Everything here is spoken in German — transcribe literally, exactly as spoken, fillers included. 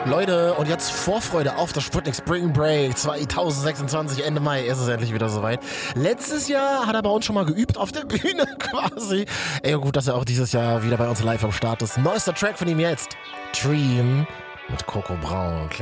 Leute, und jetzt Vorfreude auf das Sputnik Spring Break zwanzig sechsundzwanzig, Ende Mai ist es endlich wieder soweit. Letztes Jahr hat er bei uns schon mal geübt auf der Bühne quasi. Ey, gut, dass er auch dieses Jahr wieder bei uns live am Start ist. Neuester Track von ihm jetzt, Dream mit Coco Braun.